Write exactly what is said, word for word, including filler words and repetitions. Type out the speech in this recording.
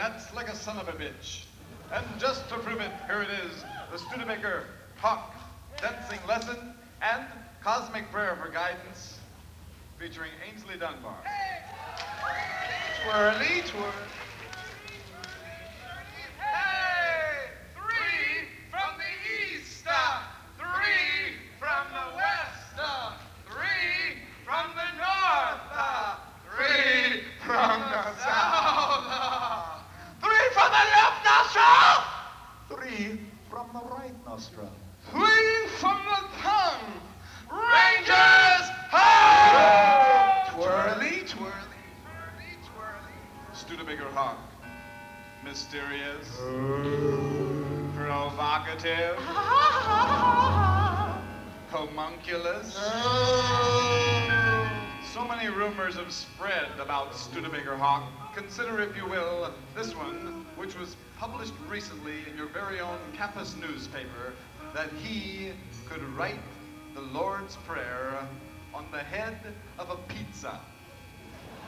That's like a son of a bitch. And just to prove it, here it is, the Studebaker Hawk Dancing Lesson and Cosmic Prayer for Guidance, featuring Ainsley Dunbar. Hey! Twirly, twirly. Hey! Three from the east, uh, three from the west, uh, three from the north, uh, three from the south, uh, three from the left nostril, Three from the right nostril. three from the tongue. Rangers, ho! Twirly, twirly, twirly, twirly. Studebaker Hawk. Mysterious. Provocative. Homunculus. So many rumors have spread about Studebaker Hawk. Consider, if you will, this one, which was published recently in your very own campus newspaper, that he could write the Lord's Prayer on the head of a pizza.